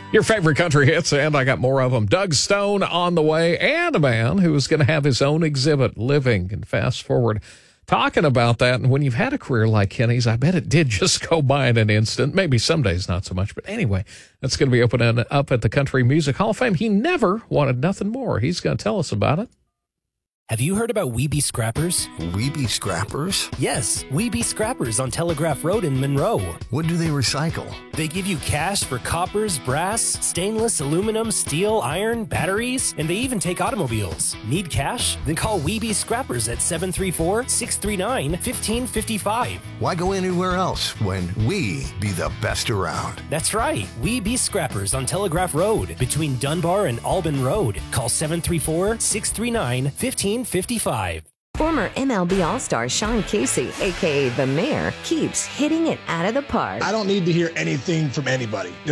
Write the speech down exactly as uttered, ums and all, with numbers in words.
Your favorite country hits, and I got more of them. Doug Stone on the way, and a man who is going to have his own exhibit, Living. And fast forward, talking about that. And when you've had a career like Kenny's, I bet it did just go by in an instant. Maybe some days not so much. But anyway, that's going to be opening up at the Country Music Hall of Fame. He never wanted nothing more. He's going to tell us about it. Have you heard about Weeby Scrappers? Weeby Scrappers? Yes, Weeby Scrappers on Telegraph Road in Monroe. What do they recycle? They give you cash for coppers, brass, stainless, aluminum, steel, iron, batteries, and they even take automobiles. Need cash? Then call Weeby Scrappers at seven three four, six three nine, one five five five. Why go anywhere else when we be the best around? That's right. Weeby Scrappers on Telegraph Road between Dunbar and Albin Road. Call seven three four, six three nine, one five fifty-five. Former M L B All-Star Sean Casey, a k a. The Mayor, keeps hitting it out of the park. I don't need to hear anything from anybody.